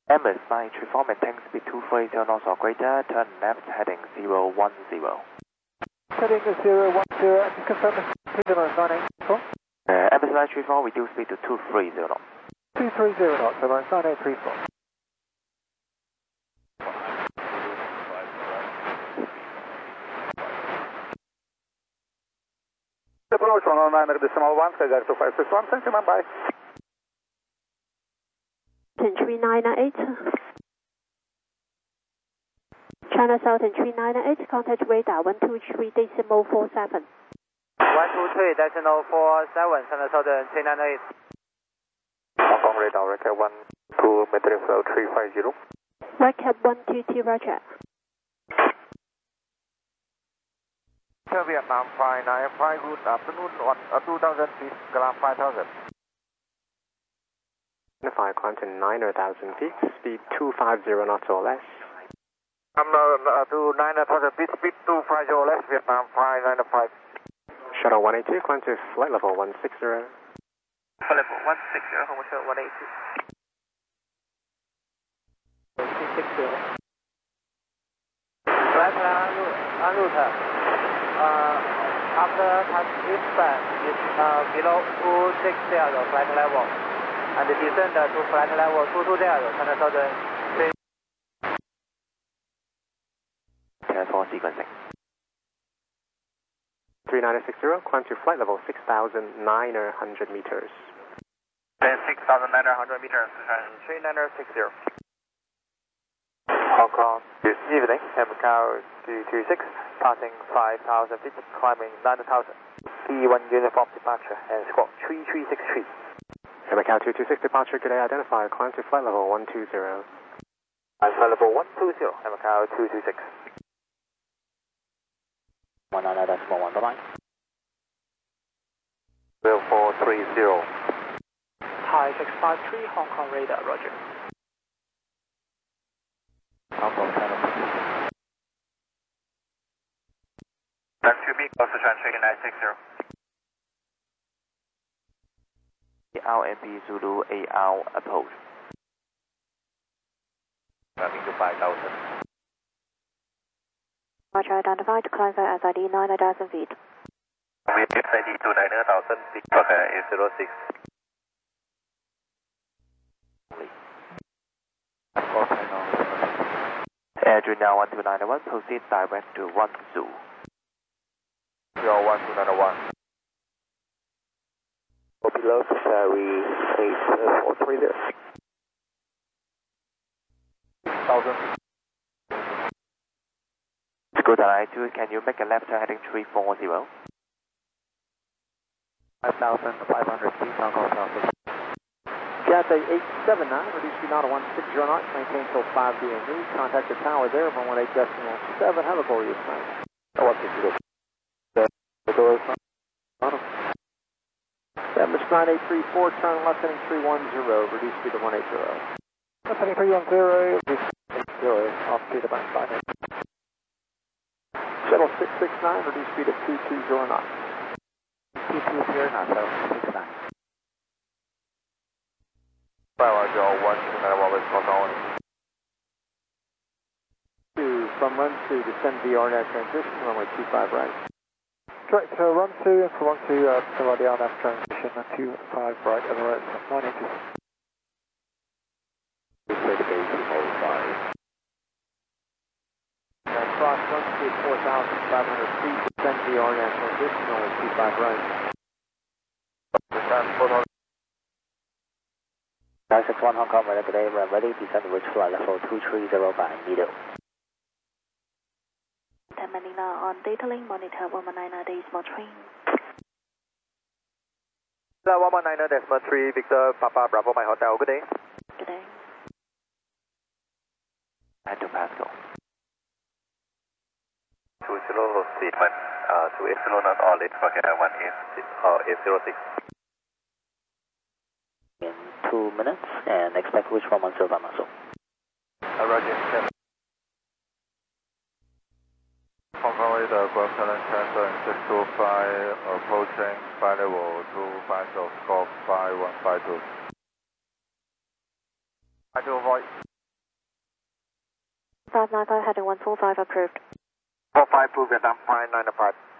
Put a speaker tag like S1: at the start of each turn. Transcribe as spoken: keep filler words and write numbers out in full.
S1: Emirates nine three four, maintain speed two three zero knots or greater, turn left heading zero one zero.
S2: Heading zero one zero, confirm the Emirates nine eight three four.
S1: Uh, Emirates nine three four, reduce speed to two three zero knots.
S2: two three zero knots, Emirates nine eight three four.
S3: Approach one oh nine decimal one, Skyguide two five six one, thank you, man, bye.
S4: ten three nine eight. China Southern three nine eight, contact radar one two three decimal four seven.
S5: one two three decimal four seven, China Southern three nine eight.
S3: Hong Kong radar, record one two, metric flow three five zero.
S4: Record one two two, roger.
S2: Vietnam five nine five, good afternoon, on uh, two thousand feet, ground five thousand.
S6: Identify Quantum nine thousand feet, speed two five zero knots or less.
S2: I'm uh, to nine thousand feet, speed two five zero less, Vietnam five nine five.
S6: Shuttle one eighty, Quantum flight level one six zero.
S5: Flight level one six zero, Hotel one eighty. one six zero. Flight en route. Uh, after touch eastbound is uh, below two six zero flight level and descend to flight level two two zero, China Southern three.
S1: Careful sequencing.
S6: three nine six zero, Quantum flight level six thousand nine hundred meters.
S5: six thousand nine hundred meters, three nine six zero.
S3: Hong Kong, good evening, M C A O two two six, passing five thousand feet, climbing nine thousand. P one uniform departure and squawk three three six three.
S6: M C A O two two six departure, good day, identify Quantum flight level one two zero.
S3: Flight level one two zero, M C A O two two six.
S1: one nine decimal one, bye-bye.
S3: zero four three zero.
S5: Hi, six five three, Hong Kong radar, roger.
S1: Hong Kong channel.
S5: Left two B, close to three nine six zero.
S1: R M B Zulu A R approach.
S3: Traffic to five thousand.
S4: Roger, identified, climb for S I D nine thousand feet.
S3: We have S I D to nine thousand feet, okay, eight zero six.
S1: Adrian now one two nine one, proceed direct to one Zoo.
S3: Zero one two nine one. Below ferry eight four three zero. Thousand.
S1: Scooter nine two, can you make a left turn heading three four zero?
S2: five thousand five hundred feet, Hong Kong South. Cathay eight seven nine, reduce speed now to one six zero knots, maintain till five D M E. Contact the tower there from one eight decimal seven. Have a glorious night.
S3: one six zero. The door is on.
S2: Emirates nine eight three four, turn left heading three one zero, reduce speed to one eight zero. Left heading three one zero, reduce eight zero, off speed about five eight. Shuttle six six nine, reduce speed at two two zero knots.
S1: two two zero knots, six nine.
S3: five one zero one two nine one with Hong Kong.
S2: Two, from run two, descend V R N A V transition, runway two five right. Correct, so run two, and for run two, uh, to the R N A V transition, two five right, Emirates nine eighty. Now cross run two, four thousand five hundred feet, descend V R N A V transition, runway two five right.
S1: nine six one Hong Kong, radar today, we're ready, descend to reach flight level two three zero by middle.
S4: Manila on data link, monitor one one nine decimal three.
S3: one one nine decimal three, Victor Papa Bravo, my hotel, good day.
S4: Good day.
S1: And to Pascal.
S3: two zero statement, uh, to Epsilon on all eight, okay, one eight zero six.
S1: In two minutes, and expect which one one zero by muscle.
S3: Uh, Roger. Hong Kong radar, ground current transfer six two five, approaching flight level two five zero, scope five one five two. I do avoid.
S4: five nine five heading one four five approved.
S3: four five, Vietnam, five nine five.